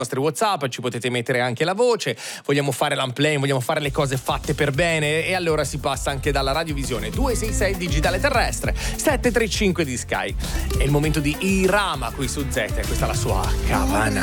vostri WhatsApp, ci potete mettere anche la voce, vogliamo fare l'unplaying, vogliamo fare le cose fatte per bene, e allora si passa anche dalla radiovisione 266 digitale terrestre 735 di Sky. È il momento di Irama qui su Z, questa è la sua Cabana.